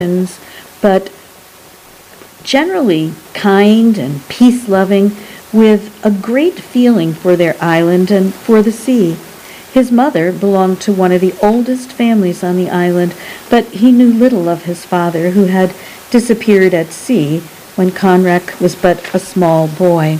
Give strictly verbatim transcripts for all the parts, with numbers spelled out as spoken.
but generally kind and peace-loving, with a great feeling for their island and for the sea. His mother belonged to one of the oldest families on the island, but he knew little of his father, who had disappeared at sea when Conrad was but a small boy.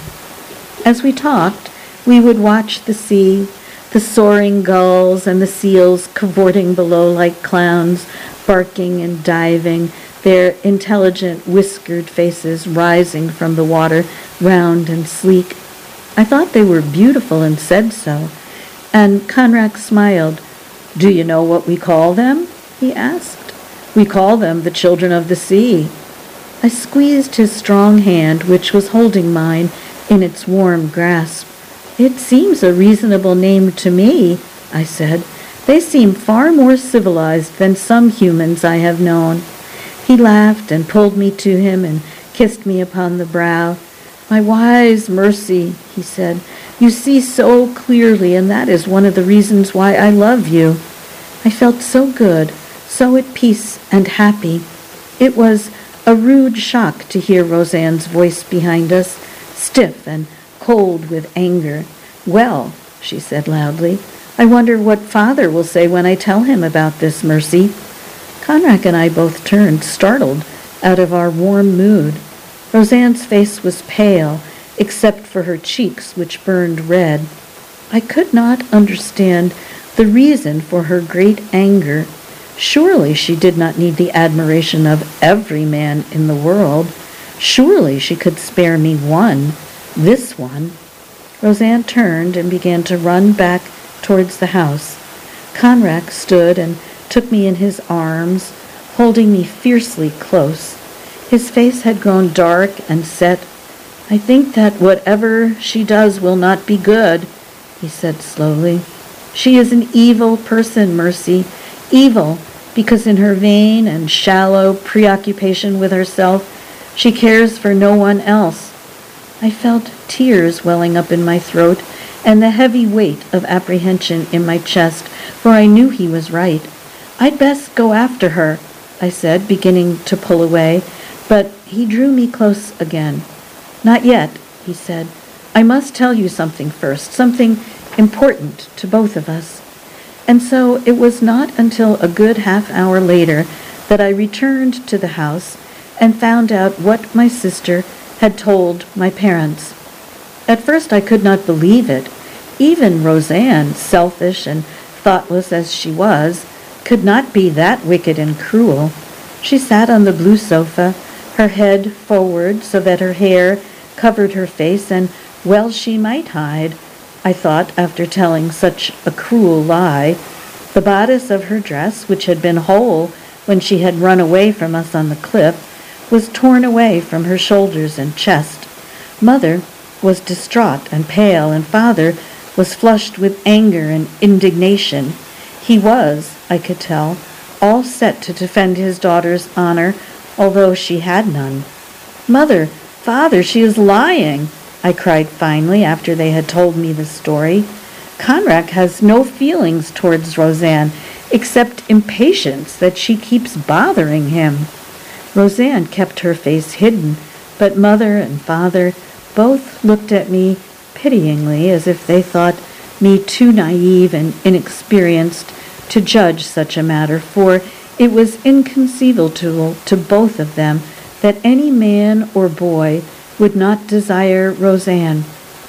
As we talked, we would watch the sea, the soaring gulls and the seals cavorting below like clowns, barking and diving, their intelligent, whiskered faces rising from the water, round and sleek. I thought they were beautiful and said so. And Conrad smiled. "Do you know what we call them?" he asked. "We call them the children of the sea." I squeezed his strong hand, which was holding mine, in its warm grasp. "It seems a reasonable name to me," I said. "They seem far more civilized than some humans I have known." He laughed and pulled me to him and kissed me upon the brow. "My wise Mercy," he said, "you see so clearly, and that is one of the reasons why I love you." I felt so good, so at peace and happy. It was a rude shock to hear Roseanne's voice behind us, stiff and cold with anger. "Well," she said loudly, "I wonder what Father will say when I tell him about this, Mercy." Conrad and I both turned, startled, out of our warm mood. Roseanne's face was pale, except for her cheeks, which burned red. I could not understand the reason for her great anger. Surely she did not need the admiration of every man in the world. Surely she could spare me one, this one. Roseanne turned and began to run back towards the house. Conrad stood and took me in his arms, holding me fiercely close. His face had grown dark and set. "I think that whatever she does will not be good," he said slowly. "She is an evil person, Mercy, evil because in her vain and shallow preoccupation with herself, she cares for no one else." I felt tears welling up in my throat and the heavy weight of apprehension in my chest, for I knew he was right. "I'd best go after her," I said, beginning to pull away, but he drew me close again. "Not yet," he said. "I must tell you something first, something important to both of us." And so it was not until a good half hour later that I returned to the house and found out what my sister had told my parents. At first I could not believe it. Even Roseanne, selfish and thoughtless as she was, could not be that wicked and cruel. She sat on the blue sofa, her head forward so that her hair covered her face, and well she might hide, I thought, after telling such a cruel lie. The bodice of her dress, which had been whole when she had run away from us on the cliff, was torn away from her shoulders and chest. Mother was distraught and pale, and Father was flushed with anger and indignation. He was, I could tell, all set to defend his daughter's honor, although she had none. "Mother, Father, she is lying," I cried finally after they had told me the story. "Conrad has no feelings towards Roseanne, except impatience that she keeps bothering him." Roseanne kept her face hidden, but Mother and Father both looked at me pityingly, as if they thought me too naive and inexperienced to judge such a matter, for it was inconceivable to, to both of them that any man or boy would not desire Roseanne.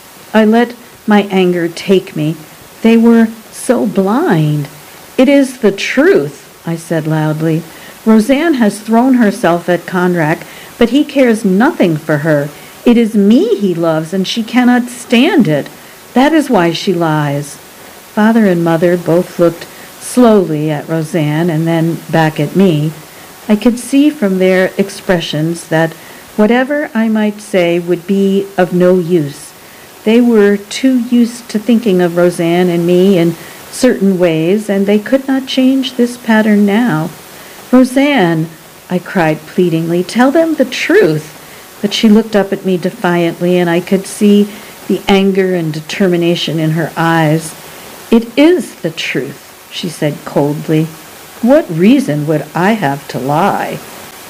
I let my anger take me. They were so blind. "It is the truth," I said loudly. "Roseanne has thrown herself at Conrad, but he cares nothing for her. It is me he loves, and she cannot stand it. That is why she lies." Father and Mother both looked slowly at Roseanne and then back at me. I could see from their expressions that whatever I might say would be of no use. They were too used to thinking of Roseanne and me in certain ways, and they could not change this pattern now. "Roseanne," I cried pleadingly, "tell them the truth." But she looked up at me defiantly, and I could see the anger and determination in her eyes. "It is the truth," she said coldly. "What reason would I have to lie?"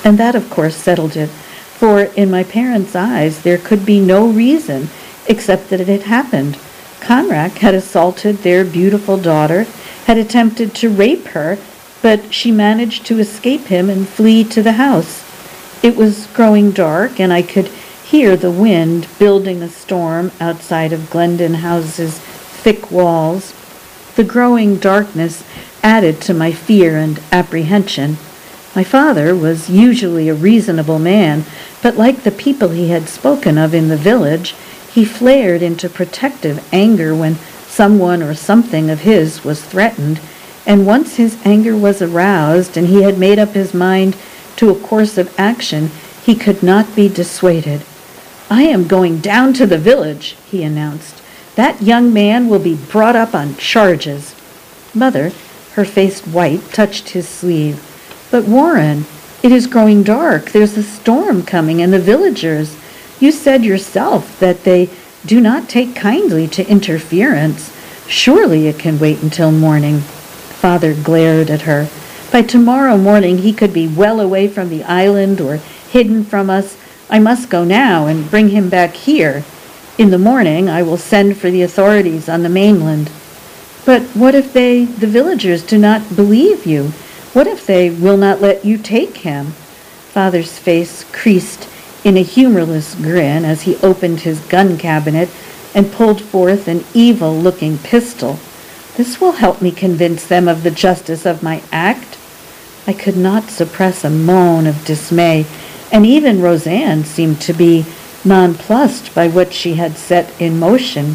And that, of course, settled it, for in my parents' eyes there could be no reason except that it had happened. Conrad had assaulted their beautiful daughter, had attempted to rape her, but she managed to escape him and flee to the house. It was growing dark, and I could hear the wind building a storm outside of Glendon House's thick walls. The growing darkness added to my fear and apprehension. My father was usually a reasonable man, but like the people he had spoken of in the village, he flared into protective anger when someone or something of his was threatened, and once his anger was aroused and he had made up his mind to a course of action, he could not be dissuaded. "I am going down to the village," he announced. "That young man will be brought up on charges." Mother, her face white, touched his sleeve. "But Warren, it is growing dark. There's a storm coming, and the villagers. You said yourself that they do not take kindly to interference. Surely it can wait until morning." Father glared at her. "By tomorrow morning he could be well away from the island or hidden from us. I must go now and bring him back here. In the morning I will send for the authorities on the mainland." "But what if they, the villagers, do not believe you? What if they will not let you take him?" Father's face creased in a humorless grin as he opened his gun cabinet and pulled forth an evil-looking pistol. "This will help me convince them of the justice of my act." I could not suppress a moan of dismay, and even Roseanne seemed to be nonplussed by what she had set in motion.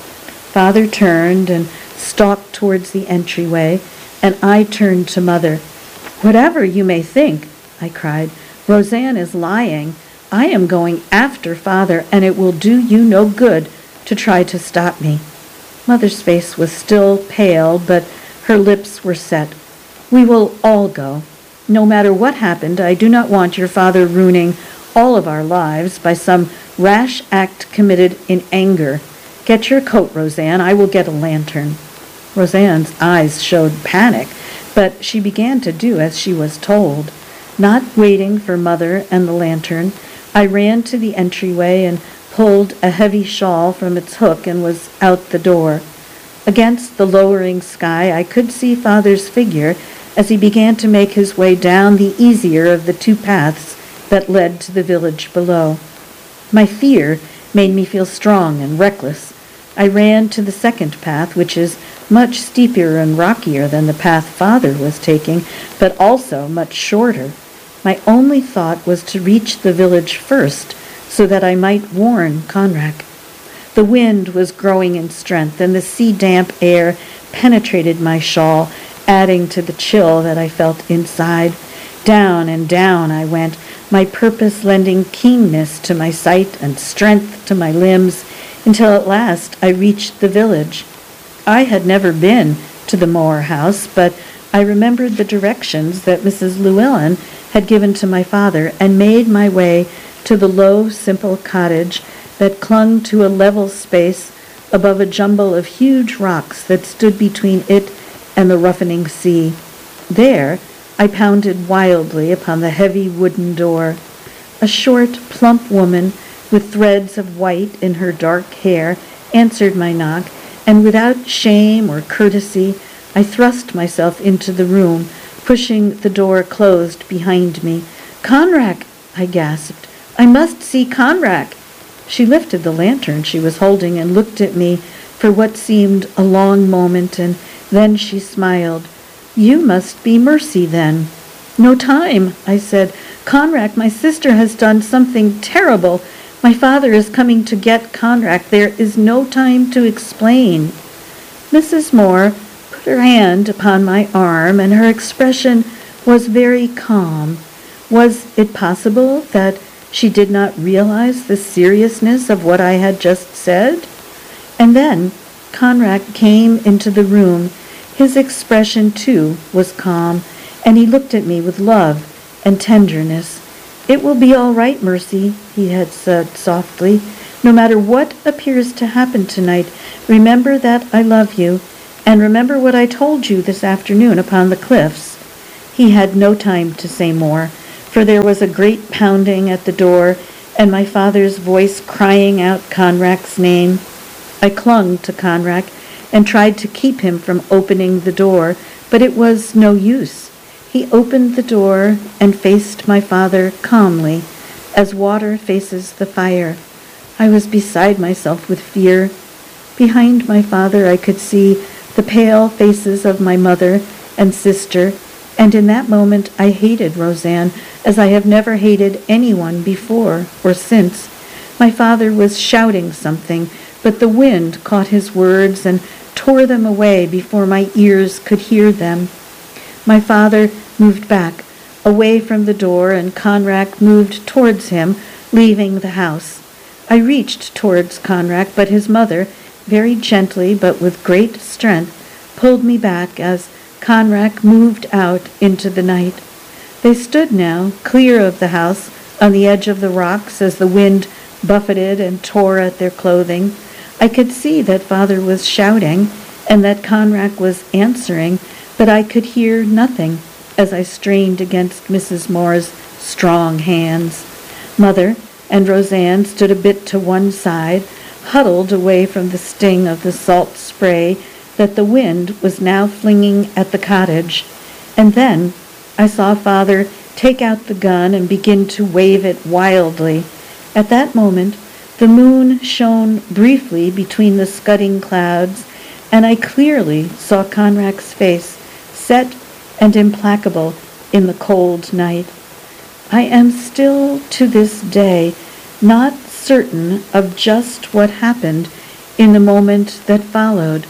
Father turned and stalked towards the entryway, and I turned to Mother. "Whatever you may think," I cried, "Roseanne is lying. I am going after Father, and it will do you no good to try to stop me." Mother's face was still pale, but her lips were set. "We will all go. No matter what happened, I do not want your father ruining all of our lives by some rash act committed in anger. Get your coat, Roseanne. I will get a lantern." Roseanne's eyes showed panic, but she began to do as she was told. Not waiting for Mother and the lantern, I ran to the entryway and pulled a heavy shawl from its hook and was out the door. Against the lowering sky, I could see Father's figure as he began to make his way down the easier of the two paths that led to the village below. My fear made me feel strong and reckless. I ran to the second path, which is much steeper and rockier than the path Father was taking, but also much shorter. My only thought was to reach the village first, so that I might warn Conrad. The wind was growing in strength, and the sea-damp air penetrated my shawl, adding to the chill that I felt inside. Down and down I went, my purpose lending keenness to my sight and strength to my limbs, until at last I reached the village. I had never been to the Moore house, but I remembered the directions that Missus Llewellyn had given to my father, and made my way to the low, simple cottage that clung to a level space above a jumble of huge rocks that stood between it and the roughening sea. There I pounded wildly upon the heavy wooden door. A short, plump woman with threads of white in her dark hair answered my knock, and without shame or courtesy, I thrust myself into the room, pushing the door closed behind me. "Conrad!" I gasped. "I must see Conrad!" She lifted the lantern she was holding and looked at me for what seemed a long moment, and then she smiled. "You must be Mercy, then." "No time," I said. "Conrad, my sister has done something terrible. My father is coming to get Conrad. There is no time to explain." Missus Moore put her hand upon my arm, and her expression was very calm. Was it possible that she did not realize the seriousness of what I had just said? And then Conrad came into the room. His expression, too, was calm, and he looked at me with love and tenderness. "It will be all right, Mercy," he had said softly. "No matter what appears to happen tonight, remember that I love you, and remember what I told you this afternoon upon the cliffs." He had no time to say more, for there was a great pounding at the door and my father's voice crying out Conrac's name. I clung to Conrac and tried to keep him from opening the door, but it was no use. He opened the door and faced my father calmly, as water faces the fire. I was beside myself with fear. Behind my father I could see the pale faces of my mother and sister, and in that moment I hated Roseanne as I have never hated anyone before or since. My father was shouting something, but the wind caught his words and tore them away before my ears could hear them. My father moved back, away from the door, and Conrac moved towards him, leaving the house. I reached towards Conrac, but his mother, very gently but with great strength, pulled me back as Conrac moved out into the night. They stood now, clear of the house, on the edge of the rocks as the wind buffeted and tore at their clothing. I could see that father was shouting and that Conrac was answering, but I could hear nothing as I strained against Missus Moore's strong hands. Mother and Roseanne stood a bit to one side, huddled away from the sting of the salt spray that the wind was now flinging at the cottage. And then I saw father take out the gun and begin to wave it wildly. At that moment, the moon shone briefly between the scudding clouds, and I clearly saw Conrac's face, set and implacable in the cold night. I am still to this day not certain of just what happened in the moment that followed.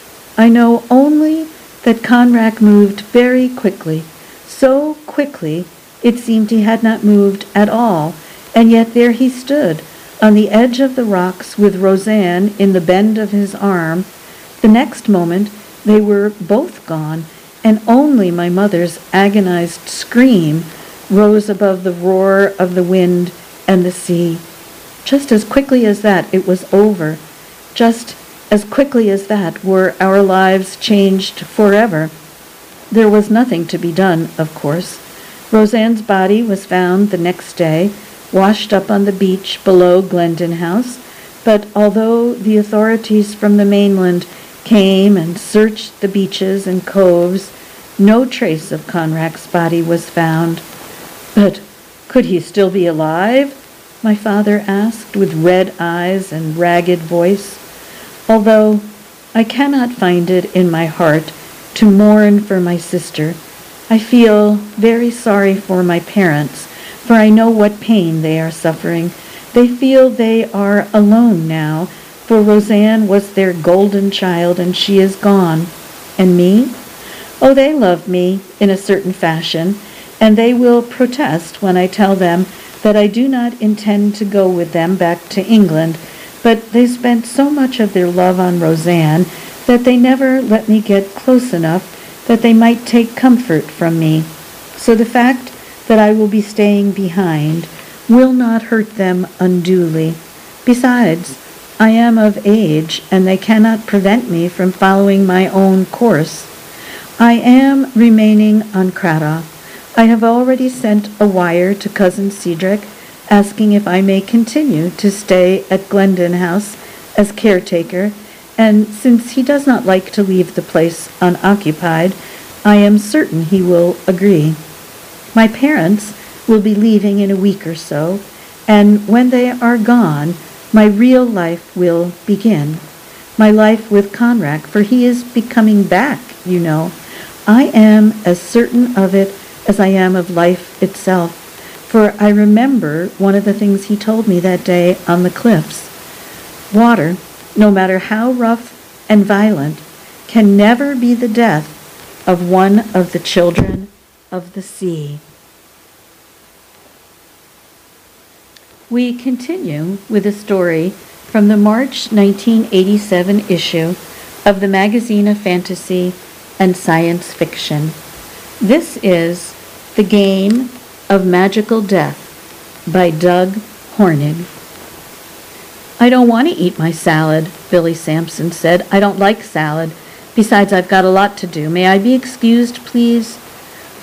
I know only that Conrac moved very quickly, so quickly it seemed he had not moved at all, and yet there he stood, on the edge of the rocks with Roseanne in the bend of his arm. The next moment they were both gone, and only my mother's agonized scream rose above the roar of the wind and the sea. Just as quickly as that it was over. Just as quickly as that were our lives changed forever. There was nothing to be done, of course. Roseanne's body was found the next day, washed up on the beach below Glendon House, but although the authorities from the mainland came and searched the beaches and coves, no trace of Conrac's body was found. But could he still be alive? My father asked with red eyes and ragged voice. Although I cannot find it in my heart to mourn for my sister, I feel very sorry for my parents, for I know what pain they are suffering. They feel they are alone now, for Roseanne was their golden child and she is gone. And me? Oh, they love me in a certain fashion, and they will protest when I tell them that I do not intend to go with them back to England, but they spent so much of their love on Roseanne that they never let me get close enough that they might take comfort from me. So the fact that I will be staying behind will not hurt them unduly. Besides, I am of age, and they cannot prevent me from following my own course. I am remaining on Cradock. I have already sent a wire to Cousin Cedric asking if I may continue to stay at Glendon House as caretaker, and since he does not like to leave the place unoccupied, I am certain he will agree. My parents will be leaving in a week or so, and when they are gone, my real life will begin. My life with Conrac, for he is becoming back, you know. I am as certain of it as I am of life itself, for I remember one of the things he told me that day on the cliffs. Water, no matter how rough and violent, can never be the death of one of the children of the sea. We continue with a story from the March nineteen eighty-seven issue of the Magazine of Fantasy and Science Fiction. This is The Game of Magical Death by Doug Hornig. I don't want to eat my salad, Billy Sampson said. I don't like salad. Besides, I've got a lot to do. May I be excused, please?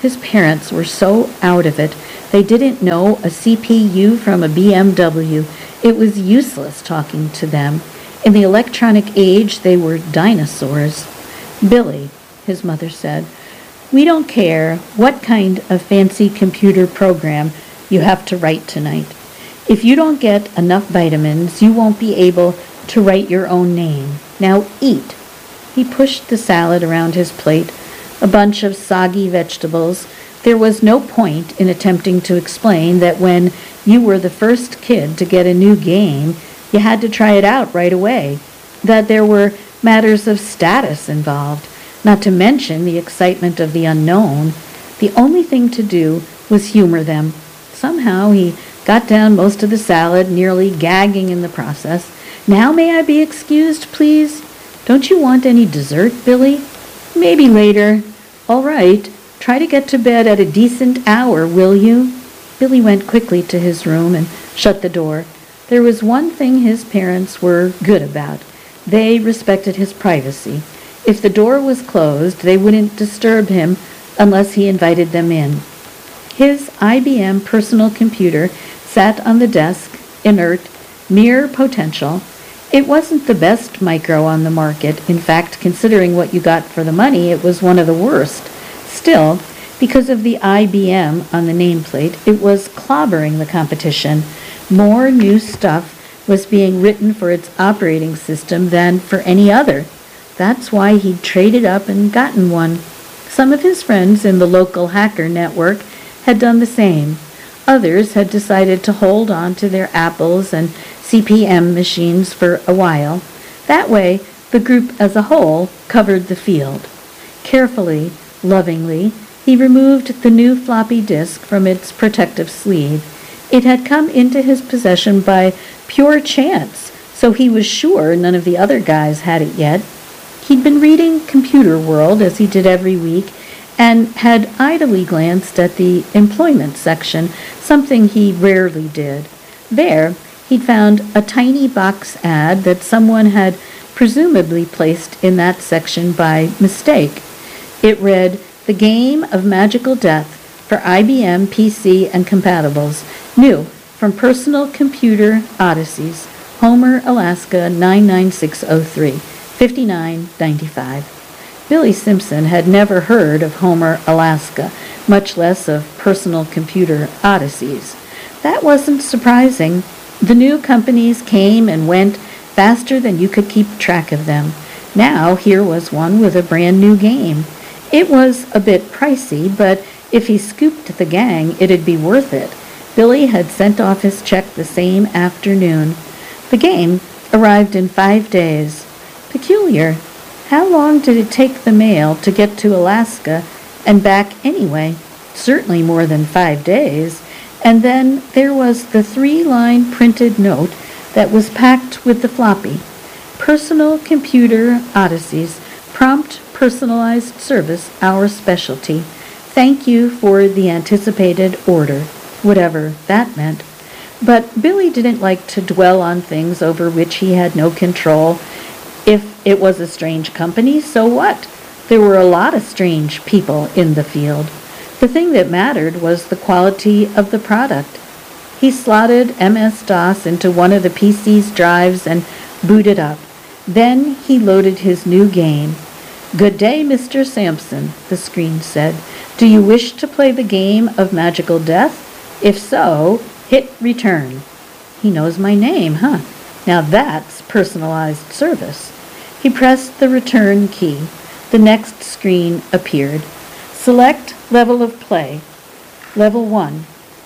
His parents were so out of it, they didn't know a C P U from a B M W. It was useless talking to them. In the electronic age, they were dinosaurs. "Billy," his mother said, "we don't care what kind of fancy computer program you have to write tonight. If you don't get enough vitamins, you won't be able to write your own name. Now eat." He pushed the salad around his plate, a bunch of soggy vegetables. There was no point in attempting to explain that when you were the first kid to get a new game, you had to try it out right away, that there were matters of status involved, not to mention the excitement of the unknown. The only thing to do was humor them. Somehow he got down most of the salad, nearly gagging in the process. "Now may I be excused, please? Don't you want any dessert, Billy?" "Maybe later." "All right. Try to get to bed at a decent hour, will you?" Billy went quickly to his room and shut the door. There was one thing his parents were good about. They respected his privacy. If the door was closed, they wouldn't disturb him unless he invited them in. His I B M personal computer sat on the desk, inert, mere potential. It wasn't the best micro on the market. In fact, considering what you got for the money, it was one of the worst. Still, because of the I B M on the nameplate, it was clobbering the competition. More new stuff was being written for its operating system than for any other. That's why he'd traded up and gotten one. Some of his friends in the local hacker network had done the same. Others had decided to hold on to their Apples and C P M machines for a while. That way, the group as a whole covered the field. Carefully, lovingly, he removed the new floppy disk from its protective sleeve. It had come into his possession by pure chance, so he was sure none of the other guys had it yet. He'd been reading Computer World, as he did every week, and had idly glanced at the employment section, something he rarely did. There, he'd found a tiny box ad that someone had presumably placed in that section by mistake. It read, "The Game of Magical Death for I B M P C and Compatibles. New from Personal Computer Odysseys. Homer, Alaska nine nine six oh three. fifty-nine ninety-five." Billy Simpson had never heard of Homer, Alaska, much less of Personal Computer Odysseys. That wasn't surprising. The new companies came and went faster than you could keep track of them. Now here was one with a brand new game. It was a bit pricey, but if he scooped the gang, it'd be worth it. Billy had sent off his check the same afternoon. The game arrived in five days. Peculiar. How long did it take the mail to get to Alaska and back anyway? Certainly more than five days. And then there was the three-line printed note that was packed with the floppy. Personal Computer Odysseys. Prompt personalized service, our specialty. Thank you for the anticipated order. Whatever that meant. But Billy didn't like to dwell on things over which he had no control. If it was a strange company, so what? There were a lot of strange people in the field. The thing that mattered was the quality of the product. He slotted M S DOS into one of the P C's drives and booted up. Then he loaded his new game. "Good day, Mister Sampson," the screen said. "Do you wish to play the game of magical death? If so, hit return." He knows my name, huh? Now that's personalized service. He pressed the return key. The next screen appeared. Select level of play. Level one,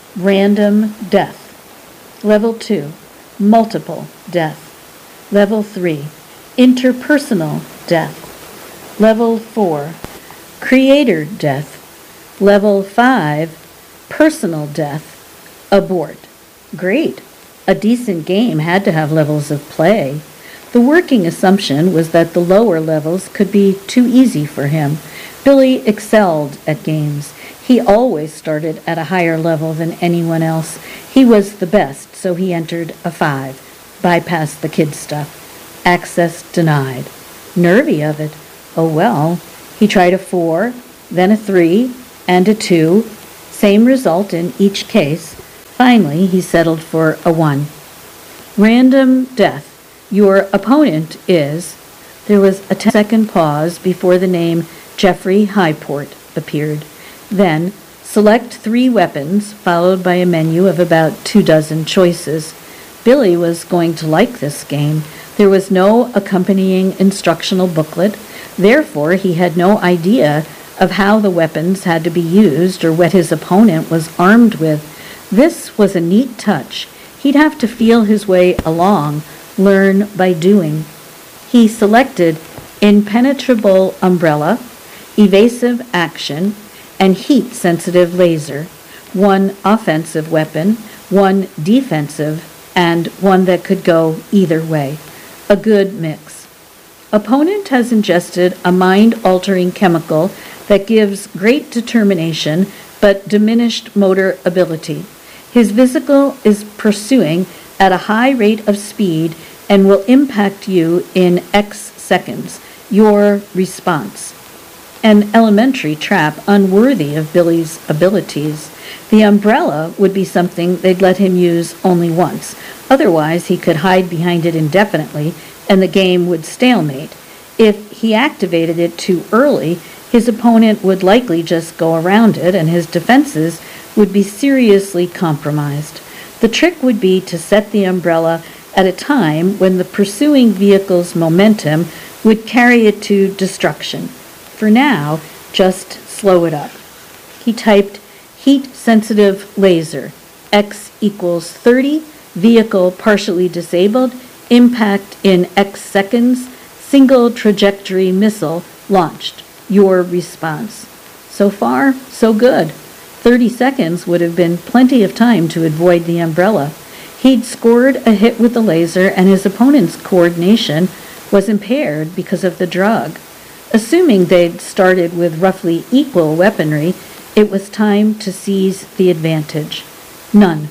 random death. Level two, multiple death. Level three, interpersonal death. Level four, creator death. Level five, personal death. Abort. Great. A decent game had to have levels of play. The working assumption was that the lower levels could be too easy for him. Billy excelled at games. He always started at a higher level than anyone else. He was the best, so he entered a five. Bypassed the kid stuff. Access denied. Nervy of it. Oh well. He tried a four, then a three, and a two, same result in each case. Finally, he settled for a one. Random death. Your opponent is... There was a ten-second pause before the name Jeffrey Highport appeared. Then, select three weapons, followed by a menu of about two dozen choices. Billy was going to like this game. There was no accompanying instructional booklet. Therefore, he had no idea of how the weapons had to be used or what his opponent was armed with. This was a neat touch. He'd have to feel his way along, learn by doing. He selected impenetrable umbrella, evasive action, and heat-sensitive laser, one offensive weapon, one defensive, and one that could go either way. A good mix. Opponent has ingested a mind-altering chemical that gives great determination but diminished motor ability. His vehicle is pursuing at a high rate of speed and will impact you in X seconds. Your response. An elementary trap unworthy of Billy's abilities. The umbrella would be something they'd let him use only once. Otherwise, he could hide behind it indefinitely, and the game would stalemate. If he activated it too early, his opponent would likely just go around it, and his defenses would be seriously compromised. The trick would be to set the umbrella at a time when the pursuing vehicle's momentum would carry it to destruction. For now, just slow it up. He typed heat-sensitive laser, X equals thirty, vehicle partially disabled, impact in X seconds, single trajectory missile launched. Your response. So far, so good. thirty seconds would have been plenty of time to avoid the umbrella. He'd scored a hit with the laser, and his opponent's coordination was impaired because of the drug. Assuming they'd started with roughly equal weaponry, it was time to seize the advantage. None.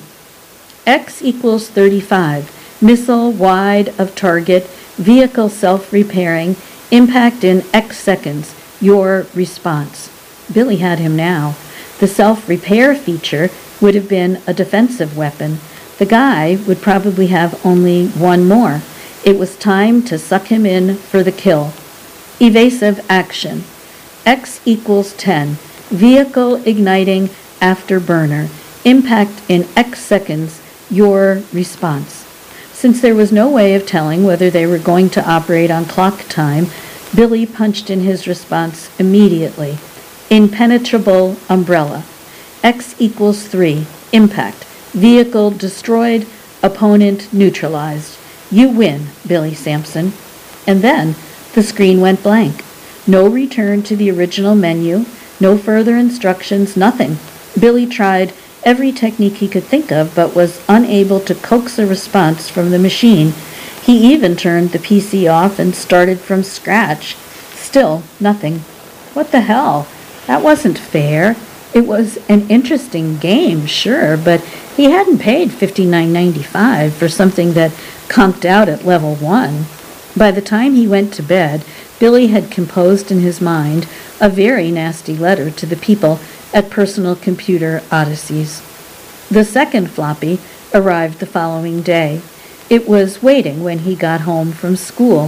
X equals thirty-five. Missile wide of target, vehicle self-repairing, impact in X seconds. Your response. Billy had him now. The self-repair feature would have been a defensive weapon. The guy would probably have only one more. It was time to suck him in for the kill. Evasive action. X equals ten. Vehicle igniting afterburner. Impact in X seconds. Your response. Since there was no way of telling whether they were going to operate on clock time, Billy punched in his response immediately. Impenetrable umbrella. X equals three. Impact. Vehicle destroyed. Opponent neutralized. You win, Billy Sampson. And then the screen went blank. No return to the original menu, no further instructions, nothing. Billy tried every technique he could think of, but was unable to coax a response from the machine. He even turned the P C off and started from scratch. Still, nothing. What the hell? That wasn't fair. It was an interesting game, sure, but he hadn't paid fifty-nine ninety-five for something that conked out at level one. By the time he went to bed, Billy had composed in his mind a very nasty letter to the people at Personal Computer Odysseys. The second floppy arrived the following day. It was waiting when he got home from school.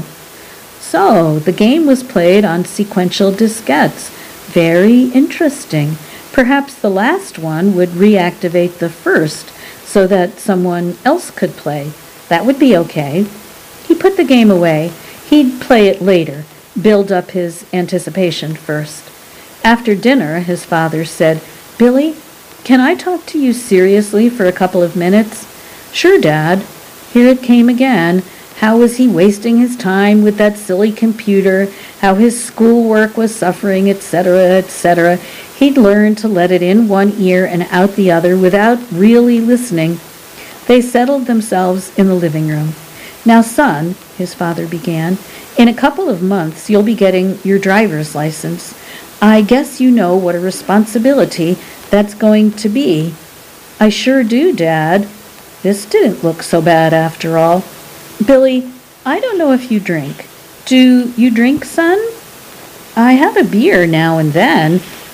So, the game was played on sequential diskettes. Very interesting. Perhaps the last one would reactivate the first so that someone else could play. That would be okay. He put the game away. He'd play it later, build up his anticipation first. After dinner, his father said, "Billy, can I talk to you seriously for a couple of minutes?" "Sure, Dad." Here it came again. How was he wasting his time with that silly computer? How his schoolwork was suffering, et cetera, et cetera. He'd learned to let it in one ear and out the other without really listening. They settled themselves in the living room. "Now, son," his father began, "in a couple of months you'll be getting your driver's license. I guess you know what a responsibility that's going to be." "I sure do, Dad." This didn't look so bad after all. "Billy, I don't know if you drink. Do you drink, son?" "I have a beer now and then."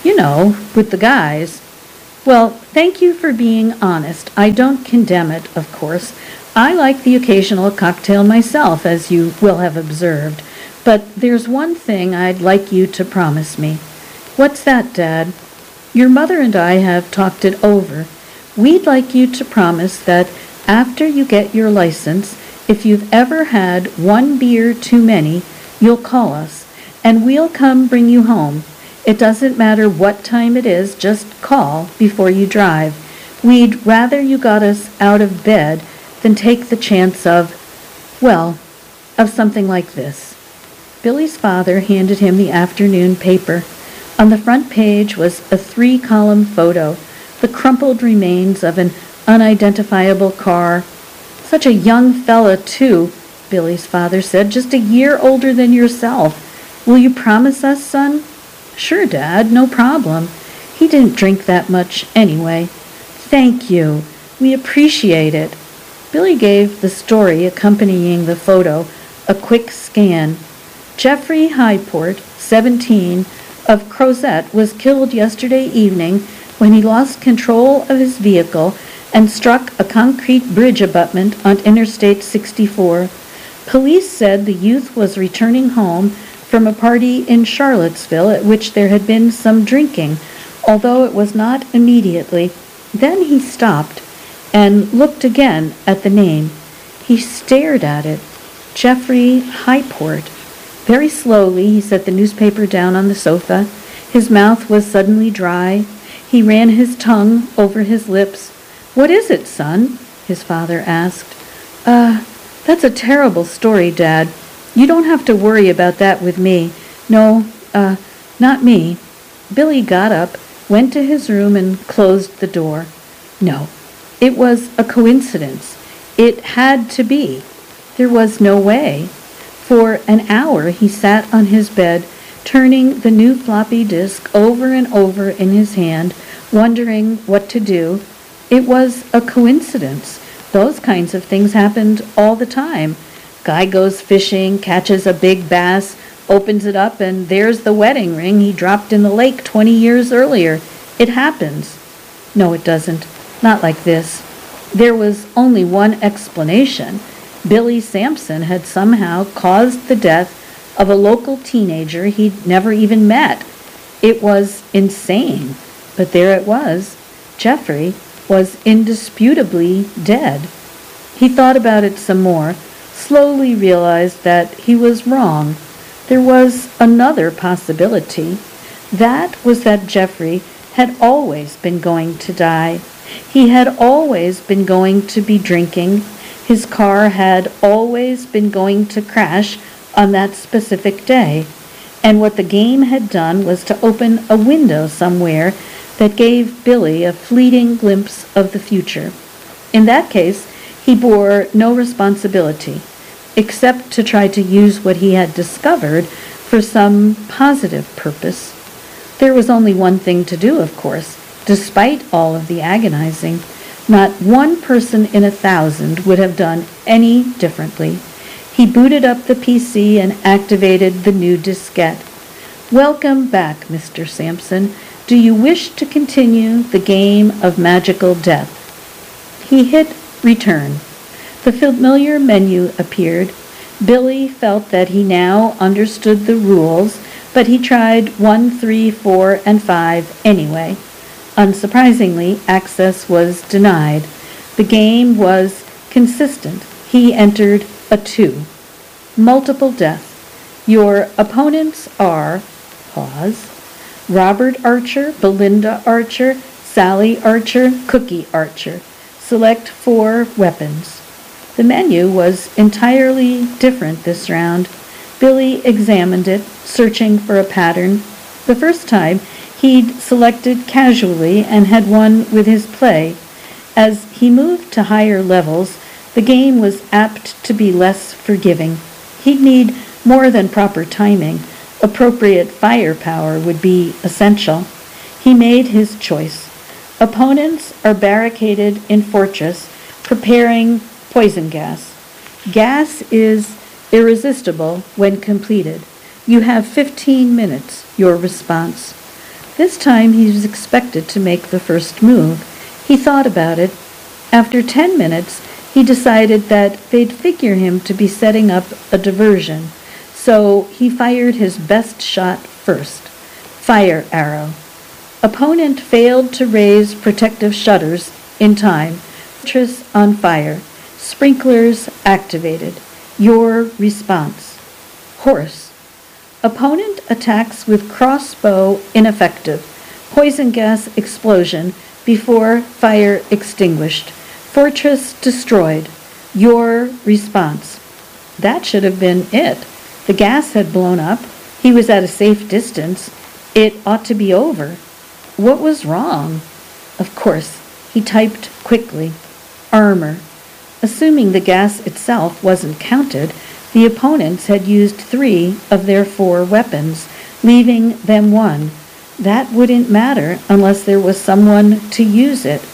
You know, with the guys. Well, thank you for being honest. I don't condemn it, of course. I like the occasional cocktail myself, as you will have observed. But there's one thing I'd like you to promise me. What's that, Dad? Your mother and I have talked it over. We'd like you to promise that after you get your license, if you've ever had one beer too many, you'll call us, and we'll come bring you home. It doesn't matter what time it is, just call before you drive. We'd rather you got us out of bed than take the chance of, well, of something like this. Billy's father handed him the afternoon paper. On the front page was a three-column photo, the crumpled remains of an unidentifiable car. Such a young fella, too, Billy's father said, just a year older than yourself. Will you promise us, son? Sure, Dad, no problem. He didn't drink that much anyway. Thank you. We appreciate it. Billy gave the story accompanying the photo a quick scan. Jeffrey Highport, seventeen, of Crozet, was killed yesterday evening when he lost control of his vehicle and struck a concrete bridge abutment on Interstate sixty-four. Police said the youth was returning home from a party in Charlottesville at which there had been some drinking, although it was not immediately. Then he stopped and looked again at the name. He stared at it. Jeffrey Highport. Very slowly he set the newspaper down on the sofa. His mouth was suddenly dry. He ran his tongue over his lips. "What is it, son?" his father asked. Uh, that's a terrible story, Dad. You don't have to worry about that with me. No, uh, not me. Billy got up, went to his room, and closed the door. No, it was a coincidence. It had to be. There was no way. For an hour he sat on his bed, turning the new floppy disk over and over in his hand, wondering what to do. It was a coincidence. Those kinds of things happened all the time. Guy goes fishing, catches a big bass, opens it up, and there's the wedding ring he dropped in the lake twenty years earlier. It happens. No, it doesn't. Not like this. There was only one explanation. Billy Sampson had somehow caused the death of a local teenager he'd never even met. It was insane, but there it was. Jeffrey was indisputably dead. He thought about it some more, slowly realized that he was wrong. There was another possibility. That was that Jeffrey had always been going to die. He had always been going to be drinking. His car had always been going to crash on that specific day. And what the game had done was to open a window somewhere that gave Billy a fleeting glimpse of the future. In that case, he bore no responsibility, except to try to use what he had discovered for some positive purpose. There was only one thing to do, of course, despite all of the agonizing. Not one person in a thousand would have done any differently. He booted up the P C and activated the new diskette. Welcome back, Mister Sampson. Do you wish to continue the game of magical death? He hit return. The familiar menu appeared. Billy felt that he now understood the rules, but he tried one, three, four, and five anyway. Unsurprisingly, access was denied. The game was consistent. He entered a two. Multiple death. Your opponents are, pause, Robert Archer, Belinda Archer, Sally Archer, Cookie Archer. Select four weapons. The menu was entirely different this round. Billy examined it, searching for a pattern. The first time, he'd selected casually and had won with his play. As he moved to higher levels, the game was apt to be less forgiving. He'd need more than proper timing. Appropriate firepower would be essential. He made his choice. Opponents are barricaded in fortress, preparing poison gas. Gas is irresistible when completed. You have fifteen minutes. Your response. This time he was expected to make the first move. He thought about it. After ten minutes, he decided that they'd figure him to be setting up a diversion, so he fired his best shot first. Fire arrow. Opponent failed to raise protective shutters in time. Fortress on fire. Sprinklers activated. Your response. Horse. Opponent attacks with crossbow ineffective. Poison gas explosion before fire extinguished. Fortress destroyed. Your response. That should have been it. The gas had blown up. He was at a safe distance. It ought to be over. What was wrong? Of course, he typed quickly. Armor. Assuming the gas itself wasn't counted, the opponents had used three of their four weapons, leaving them one. That wouldn't matter unless there was someone to use it.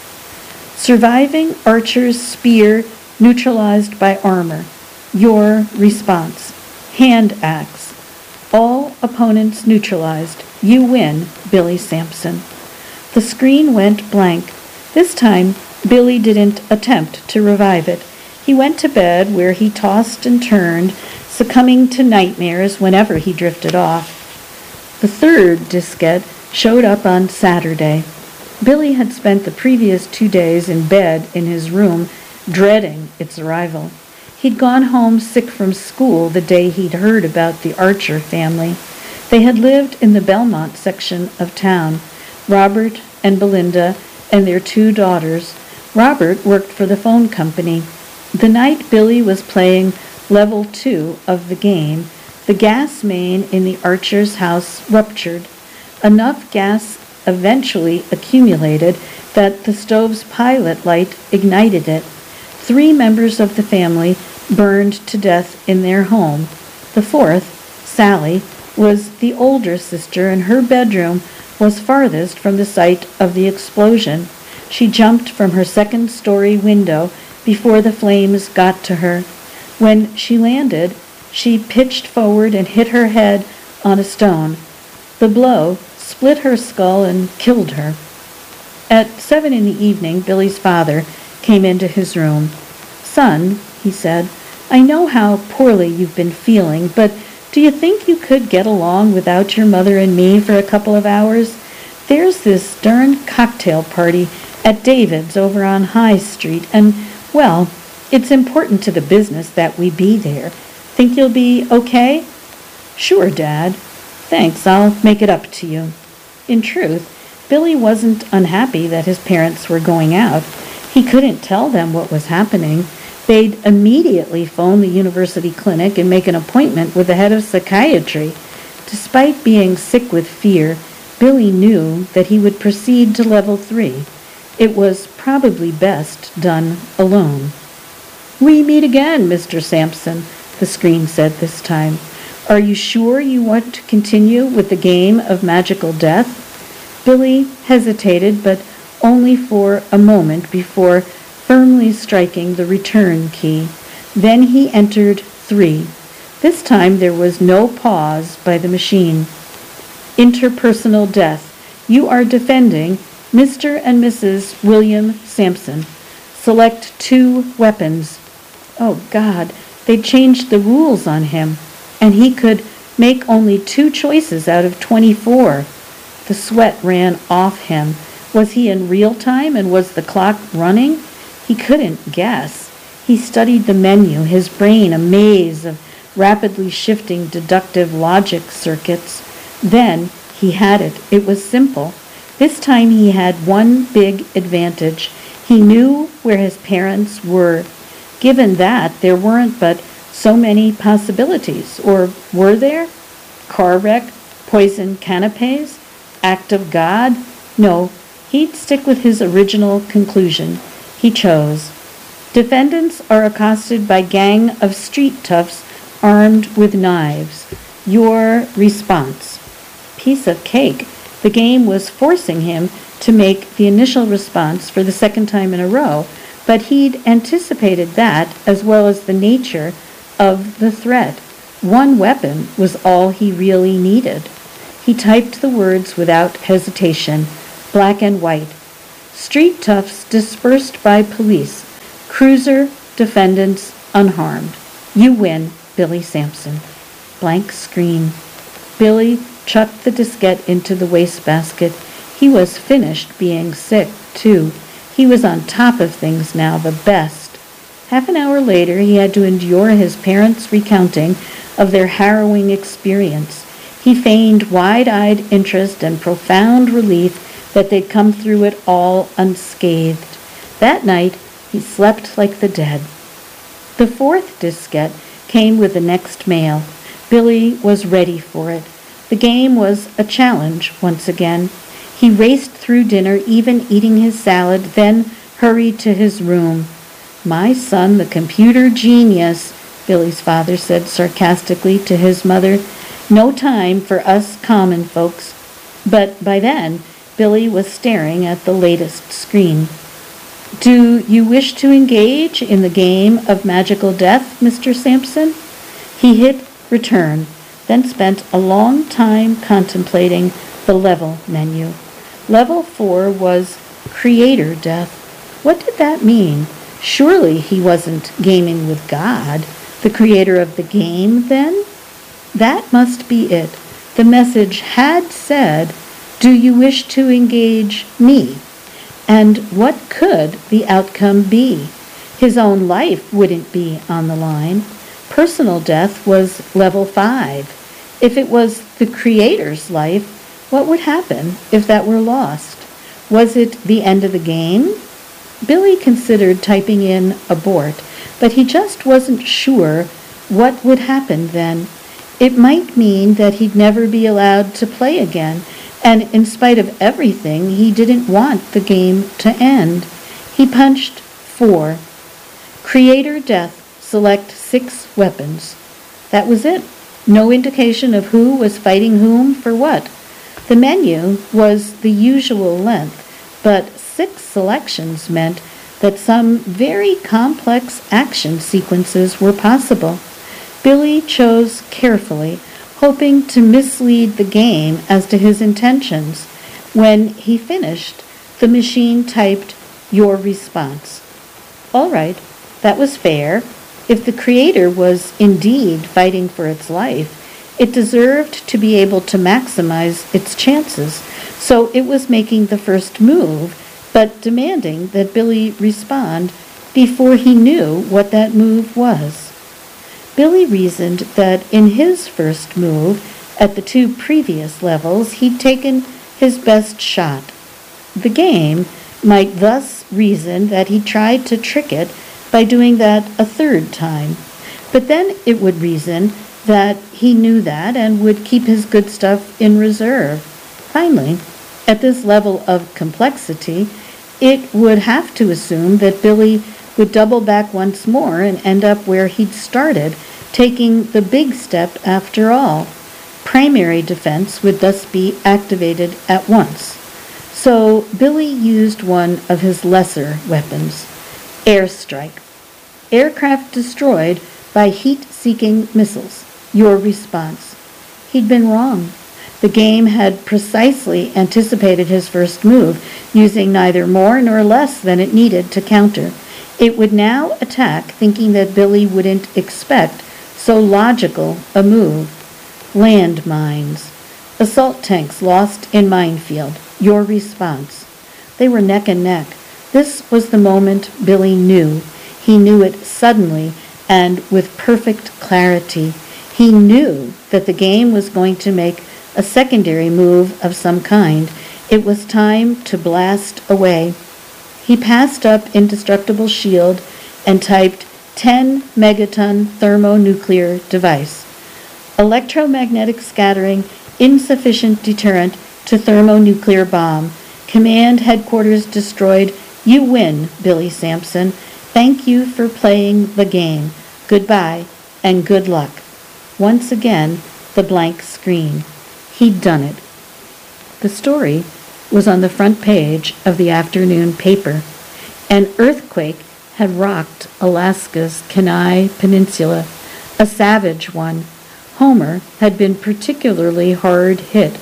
Surviving archer's spear neutralized by armor. Your response. Hand axe. All opponents neutralized. You win, Billy Sampson. The screen went blank. This time, Billy didn't attempt to revive it. He went to bed, where he tossed and turned, succumbing to nightmares whenever he drifted off. The third diskette showed up on Saturday. Billy had spent the previous two days in bed in his room, dreading its arrival. He'd gone home sick from school the day he'd heard about the Archer family. They had lived in the Belmont section of town. Robert and Belinda and their two daughters. Robert worked for the phone company. The night Billy was playing level two of the game, the gas main in the Archer's house ruptured. Enough gas eventually accumulated that the stove's pilot light ignited it. Three members of the family burned to death in their home. The fourth, Sally, was the older sister, and her bedroom was farthest from the site of the explosion. She jumped from her second-story window before the flames got to her. When she landed, she pitched forward and hit her head on a stone. The blow split her skull and killed her. At seven in the evening, Billy's father came into his room. Son, he said, I know how poorly you've been feeling, but do you think you could get along without your mother and me for a couple of hours? There's this darn cocktail party at David's over on High Street, and, well, it's important to the business that we be there. Think you'll be okay? Sure, Dad. Thanks, I'll make it up to you. In truth, Billy wasn't unhappy that his parents were going out. He couldn't tell them what was happening. They'd immediately phone the university clinic and make an appointment with the head of psychiatry. Despite being sick with fear, Billy knew that he would proceed to level three. It was probably best done alone. We meet again, Mister Sampson, the screen said this time. Are you sure you want to continue with the game of magical death? Billy hesitated, but only for a moment before firmly striking the return key. Then he entered three. This time there was no pause by the machine. Interpersonal death. You are defending Mister and Missus William Sampson. Select two weapons. Oh, God, they changed the rules on him, and he could make only two choices out of twenty-four. The sweat ran off him. Was he in real time, and was the clock running? He couldn't guess. He studied the menu, his brain a maze of rapidly shifting deductive logic circuits. Then he had it. It was simple. This time he had one big advantage. He knew where his parents were. Given that, there weren't but so many possibilities. Or were there? Car wreck? Poison canapes? Act of God? No, he'd stick with his original conclusion. He chose. Defendants are accosted by gang of street toughs armed with knives. Your response. Piece of cake. The game was forcing him to make the initial response for the second time in a row, but he'd anticipated that as well as the nature of the threat. One weapon was all he really needed. He He typed the words without hesitation, black and white. Street toughs dispersed by police. Cruiser, defendants, unharmed. You win, Billy Sampson. Blank screen. Billy chucked the diskette into the wastebasket. He was finished being sick, too. He was on top of things now, the best. Half an hour later, he had to endure his parents' recounting of their harrowing experience. He feigned wide-eyed interest and profound relief that they'd come through it all unscathed. That night, he slept like the dead. The fourth diskette came with the next mail. Billy was ready for it. The game was a challenge once again. He raced through dinner, even eating his salad, then hurried to his room. My son, the computer genius, Billy's father said sarcastically to his mother. No time for us common folks. But by then, Billy was staring at the latest screen. Do you wish to engage in the game of magical death, Mister Sampson? He hit return, then spent a long time contemplating the level menu. Level four was creator death. What did that mean? Surely he wasn't gaming with God, the creator of the game, then? That must be it. The message had said, do you wish to engage me? And what could the outcome be? His own life wouldn't be on the line. Personal death was level five. If it was the creator's life, what would happen if that were lost? Was it the end of the game? Billy considered typing in abort, but he just wasn't sure what would happen then. It might mean that he'd never be allowed to play again, and in spite of everything, he didn't want the game to end. He punched four. Creator death, select six weapons. That was it. No indication of who was fighting whom for what. The menu was the usual length, but six selections meant that some very complex action sequences were possible. Billy chose carefully, hoping to mislead the game as to his intentions. When he finished, the machine typed, your response. All right, that was fair. If the creator was indeed fighting for its life, it deserved to be able to maximize its chances, so it was making the first move, but demanding that Billy respond before he knew what that move was. Billy reasoned that in his first move, at the two previous levels, he'd taken his best shot. The game might thus reason that he tried to trick it by doing that a third time, but then it would reason that he knew that and would keep his good stuff in reserve. Finally, at this level of complexity, it would have to assume that Billy would double back once more and end up where he'd started, taking the big step after all. Primary defense would thus be activated at once. So Billy used one of his lesser weapons, airstrike. Aircraft destroyed by heat-seeking missiles. Your response. He'd been wrong. The game had precisely anticipated his first move, using neither more nor less than it needed to counter. It would now attack, thinking that Billy wouldn't expect so logical a move. Landmines. Assault tanks lost in minefield. Your response. They were neck and neck. This was the moment Billy knew. He knew it suddenly and with perfect clarity. He knew that the game was going to make a secondary move of some kind. It was time to blast away. He passed up Indestructible Shield and typed ten megaton thermonuclear device. Electromagnetic scattering, insufficient deterrent to thermonuclear bomb. Command headquarters destroyed. You win, Billy Sampson. Thank you for playing the game. Goodbye and good luck. Once again, the blank screen. He'd done it. The story was on the front page of the afternoon paper. An earthquake had rocked Alaska's Kenai Peninsula, a savage one. Homer had been particularly hard hit.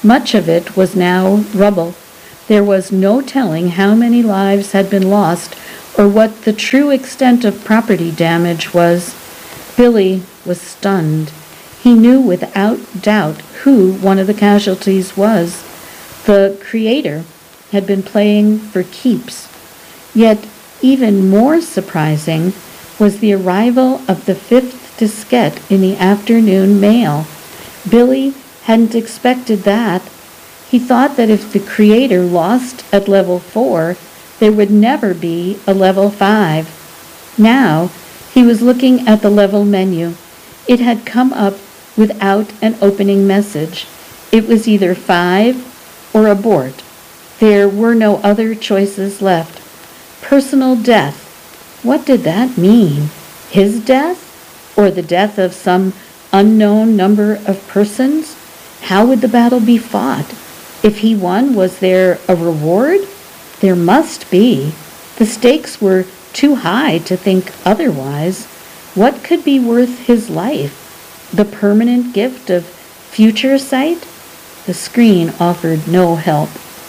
Much of it was now rubble. There was no telling how many lives had been lost or what the true extent of property damage was. Billy was stunned. He knew without doubt who one of the casualties was. The Creator had been playing for keeps. Yet even more surprising was the arrival of the fifth diskette in the afternoon mail. Billy hadn't expected that. He thought that if the Creator lost at level four, there would never be a level five. Now, he was looking at the level menu. It had come up without an opening message. It was either five or abort. There were no other choices left. Personal death. What did that mean? His death? Or the death of some unknown number of persons? How would the battle be fought? If he won, was there a reward? There must be. The stakes were too high to think otherwise. What could be worth his life? The permanent gift of future sight? The screen offered no help.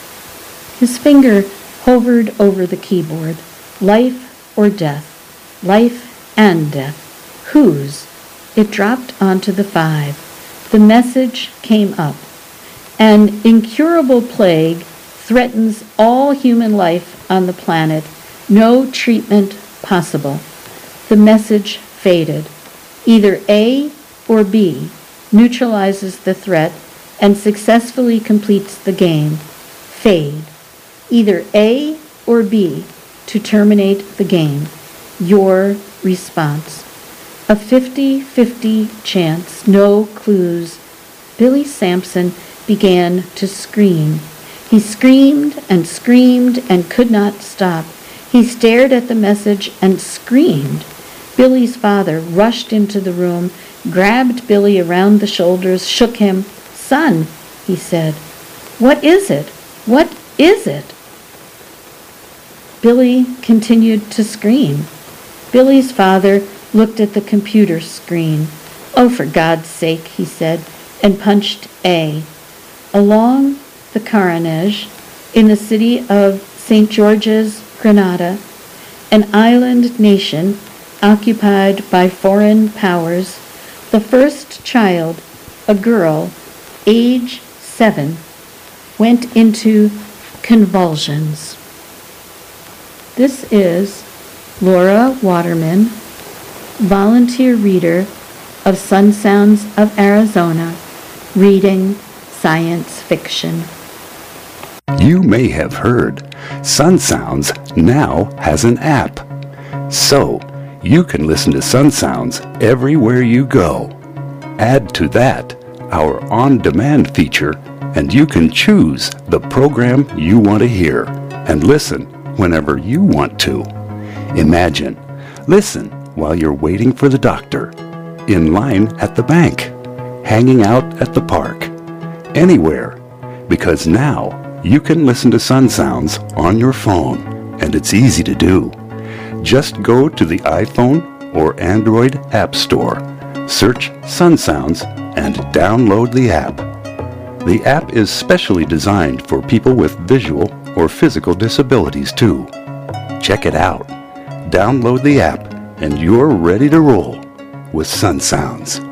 His finger hovered over the keyboard. Life or death? Life and death. Whose? It dropped onto the five. The message came up. An incurable plague threatens all human life on the planet. No treatment possible. The message faded. Either A or B neutralizes the threat and successfully completes the game. Fade. Either A or B to terminate the game. Your response. A fifty-fifty chance, no clues. Billy Sampson began to scream. He screamed and screamed and could not stop. He stared at the message and screamed. Billy's father rushed into the room, grabbed Billy around the shoulders, shook him. "Son," he said, "what is it? What is it?" Billy continued to scream. Billy's father looked at the computer screen. "Oh, for God's sake," he said, and punched A. Along the Carnegie, in the city of Saint George's, Grenada, an island nation occupied by foreign powers, the first child, a girl, age seven, went into convulsions. This is Laura Waterman, volunteer reader of Sun Sounds of Arizona, reading science fiction. You may have heard Sun Sounds now has an app. So, you can listen to Sun Sounds everywhere you go. Add to that our on-demand feature, and you can choose the program you want to hear and listen whenever you want to. Imagine, listen while you're waiting for the doctor, in line at the bank, hanging out at the park, anywhere, because now you can listen to Sun Sounds on your phone, and it's easy to do. Just go to the iPhone or Android App Store, search Sun Sounds, and download the app. The app is specially designed for people with visual or physical disabilities too. Check it out. Download the app, and you're ready to roll with Sun Sounds.